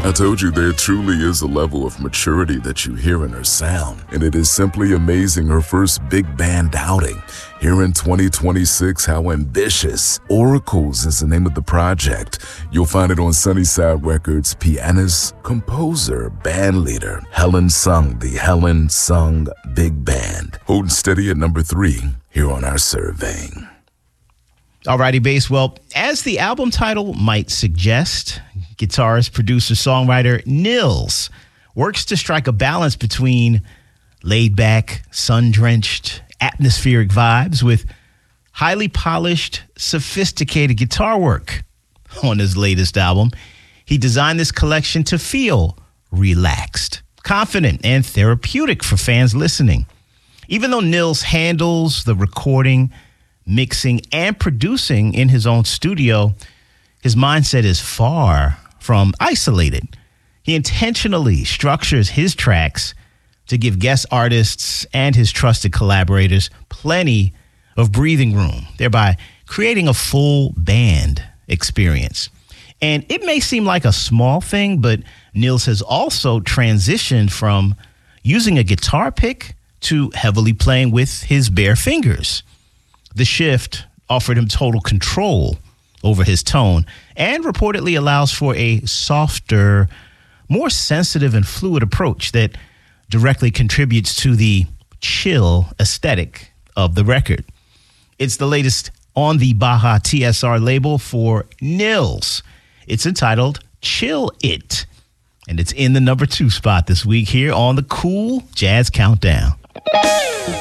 I told you there truly is a level of maturity that you hear in her sound, and it is simply amazing her first big band outing. Here in 2026, how ambitious. Oracles is the name of the project. You'll find it on Sunnyside Records. Pianist, composer, band leader, Helen Sung, the Helen Sung Big Band. Holding steady at number 3 here on our surveying. Alrighty, Bass. Well, as the album title might suggest, guitarist, producer, songwriter Nils works to strike a balance between laid-back, sun-drenched, atmospheric vibes with highly polished, sophisticated guitar work. On his latest album, he designed this collection to feel relaxed, confident, and therapeutic for fans listening. Even though Nils handles the recording, mixing, and producing in his own studio, his mindset is far from isolated. He intentionally structures his tracks to give guest artists and his trusted collaborators plenty of breathing room, thereby creating a full band experience. And it may seem like a small thing, but Nils has also transitioned from using a guitar pick to heavily playing with his bare fingers. The shift offered him total control over his tone and reportedly allows for a softer, more sensitive and fluid approach that directly contributes to the chill aesthetic of the record. It's the latest on the Baja TSR label for Nils. It's entitled Chill It, and it's in the number 2 spot this week here on the Cool Jazz Countdown.